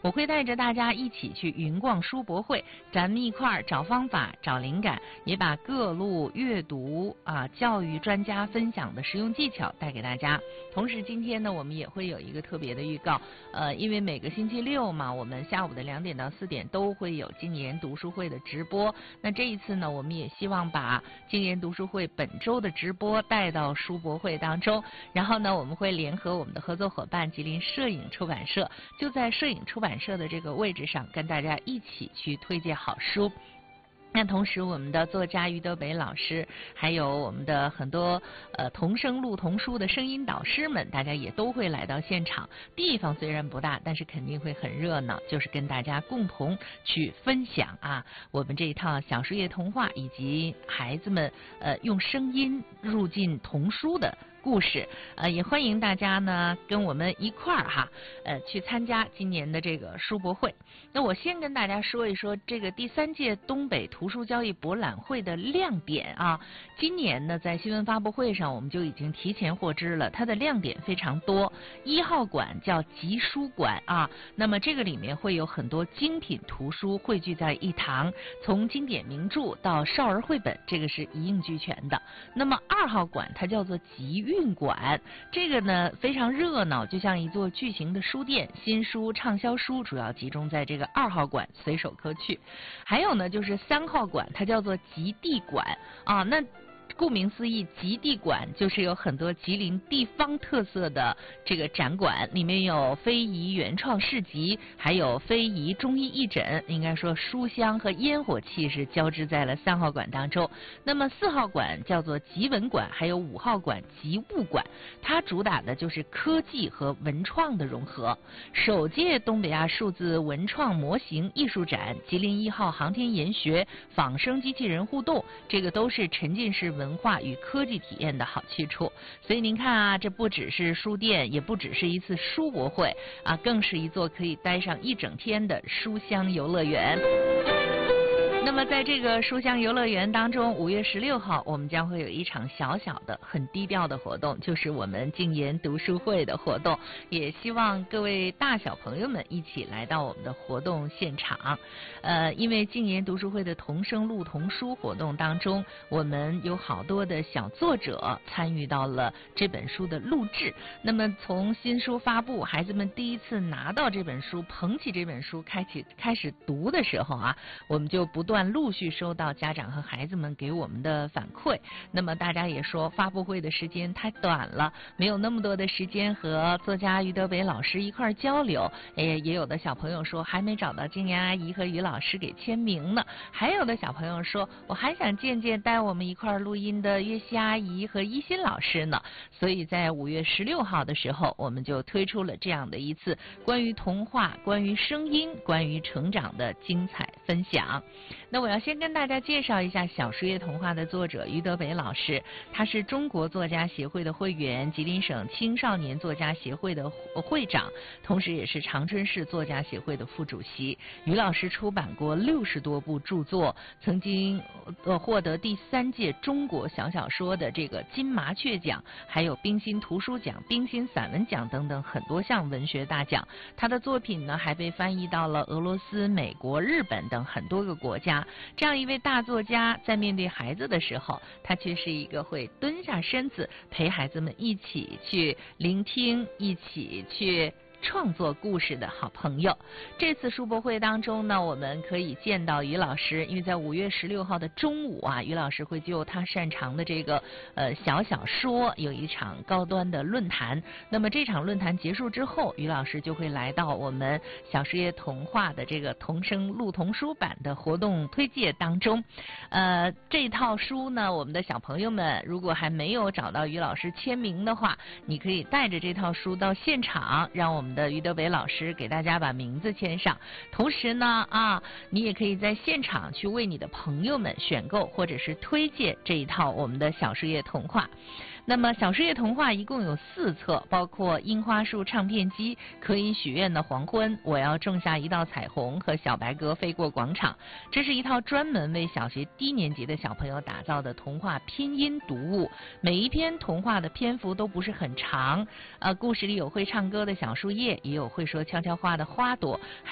我会带着大家一起去云逛书博会，咱们一块儿找方法、找灵感，也把各路阅读教育专家分享的实用技巧带给大家。同时今天呢，我们也会有一个特别的预告，因为每个星期六嘛，我们下午的2点到4点都会有今年读书会的直播。那这一次呢，我们也希望把今年读书会本周的直播带到书博会当中，然后呢，我们会联合我们的合作伙伴吉林摄影出版社，就在摄影出版社的这个位置上，跟大家一起去推荐好书。那同时我们的作家于德北老师，还有我们的很多童声录童书的声音导师们，大家也都会来到现场。地方虽然不大，但是肯定会很热闹，就是跟大家共同去分享我们这一套小树叶童话，以及孩子们用声音入进童书的故事。也欢迎大家呢跟我们一块儿去参加今年的这个书博会。那我先跟大家说一说这个第3届东北图书交易博览会的亮点今年呢，在新闻发布会上我们就已经提前获知了，它的亮点非常多。1号馆叫集书馆那么这个里面会有很多精品图书汇聚在一堂，从经典名著到少儿绘本，这个是一应俱全的。那么2号馆它叫做集韵馆，这个呢非常热闹，就像一座巨型的书店，新书畅销书主要集中在这个2号馆，随手可取。还有呢就是3号馆，它叫做极地馆那顾名思义，极地馆就是有很多吉林地方特色的这个展馆，里面有非遗原创市集，还有非遗中医义诊，应该说书香和烟火气是交织在了3号馆当中。那么4号馆叫做集文馆，还有5号馆集物馆，它主打的就是科技和文创的融合。首届东北亚数字文创模型艺术展、吉林1号航天研学、仿生机器人互动，这个都是沉浸式文化与科技体验的好去处。所以您看这不只是书店，也不只是一次书博会更是一座可以待上1整天的书香游乐园。那么在这个书香游乐园当中，5月16号我们将会有一场小小的很低调的活动，就是我们静言读书会的活动，也希望各位大小朋友们一起来到我们的活动现场。因为静言读书会的童声录童书活动当中，我们有好多的小作者参与到了这本书的录制。那么从新书发布，孩子们第一次拿到这本书，捧起这本书开始读的时候我们就不断陆续收到家长和孩子们给我们的反馈。那么大家也说发布会的时间太短了，没有那么多的时间和作家于德北老师一块交流。也有的小朋友说还没找到静言阿姨和于老师给签名呢。还有的小朋友说我还想见见带我们一块录音的岳西阿姨和一心老师呢。所以在5月16号的时候，我们就推出了这样的一次关于童话、关于声音、关于成长的精彩分享。那我要先跟大家介绍一下小树叶童话的作者于德北老师，他是中国作家协会的会员，吉林省青少年作家协会的会长，同时也是长春市作家协会的副主席。于老师出版过60多部著作，曾经获得第3届中国小小说的这个金麻雀奖，还有冰心图书奖、冰心散文奖等等很多项文学大奖。他的作品呢还被翻译到了俄罗斯、美国、日本等很多个国家。这样一位大作家在面对孩子的时候，他却是一个会蹲下身子陪孩子们一起去聆听，一起去创作故事的好朋友。这次书博会当中呢，我们可以见到于老师，因为在5月16号的中午于老师会就他擅长的这个小说有一场高端的论坛。那么这场论坛结束之后，于老师就会来到我们小树叶童话的这个童声录童书版的活动推介当中。这套书呢，我们的小朋友们如果还没有找到于老师签名的话，你可以带着这套书到现场，让我们的于德北老师给大家把名字签上。同时呢你也可以在现场去为你的朋友们选购或者是推荐这一套我们的小树叶童话。那么小树叶童话一共有4册，包括樱花树唱片机、可以许愿的黄昏、我要种下一道彩虹和小白鸽飞过广场。这是一套专门为小学低年级的小朋友打造的童话拼音读物，每一篇童话的篇幅都不是很长，故事里有会唱歌的小树叶，也有会说悄悄话的花朵，